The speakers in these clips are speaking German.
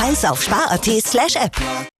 Details auf spar.at/app.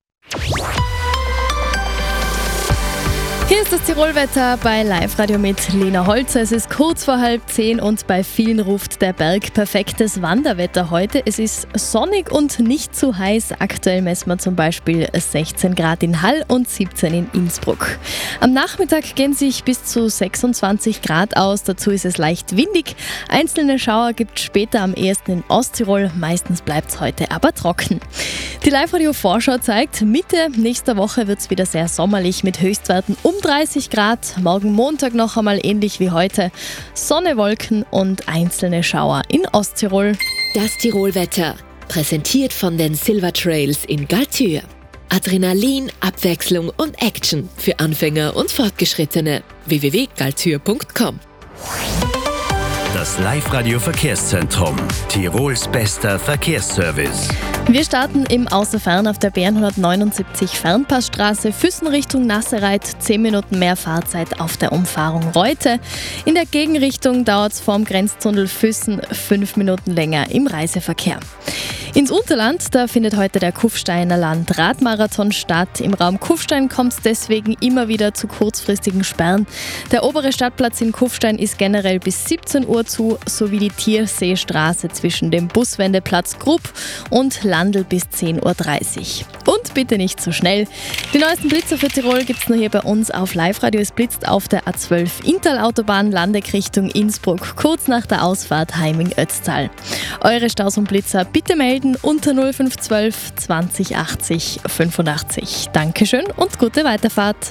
Hier ist das Tirolwetter bei Live-Radio mit Lena Holzer. Es ist kurz vor 9:30 und bei vielen ruft der Berg perfektes Wanderwetter heute. Es ist sonnig und nicht zu heiß. Aktuell messen wir zum Beispiel 16 Grad in Hall und 17 in Innsbruck. Am Nachmittag gehen sich bis zu 26 Grad aus. Dazu ist es leicht windig. Einzelne Schauer gibt es später am ehesten in Osttirol. Meistens bleibt es heute aber trocken. Die Live-Radio-Vorschau zeigt, Mitte nächster Woche wird es wieder sehr sommerlich mit Höchstwerten um 30 Grad. Morgen Montag noch einmal ähnlich wie heute. Sonne, Wolken und einzelne Schauer in Osttirol. Das Tirolwetter, präsentiert von den Silver Trails in Galtür. Adrenalin, Abwechslung und Action für Anfänger und Fortgeschrittene. www.galtür.com. Das Live-Radio-Verkehrszentrum. Tirols bester Verkehrsservice. Wir starten im Außerfern auf der B179 Fernpassstraße, Füssen Richtung Nassereit, 10 Minuten mehr Fahrzeit auf der Umfahrung Reute. In der Gegenrichtung dauert es vorm Grenztunnel Füssen 5 Minuten länger im Reiseverkehr. Ins Unterland, da findet heute der Kufsteiner Landradmarathon statt. Im Raum Kufstein kommt es deswegen immer wieder zu kurzfristigen Sperren. Der obere Stadtplatz in Kufstein ist generell bis 17 Uhr zu, sowie die Tierseestraße zwischen dem Buswendeplatz Grupp und Landl bis 10:30 Uhr. Und bitte nicht zu schnell. Die neuesten Blitzer für Tirol gibt es nur hier bei uns auf Live-Radio. Es blitzt auf der A12 Inntal-Autobahn Landeck Richtung Innsbruck, kurz nach der Ausfahrt Heiming-Ötztal. Eure Staus und Blitzer bitte melden unter 0512 20 80 85. Dankeschön und gute Weiterfahrt.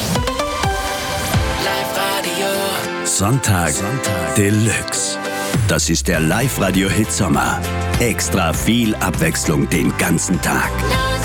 Sonntag Deluxe. Das ist der Live-Radio-Hitsommer. Extra viel Abwechslung den ganzen Tag.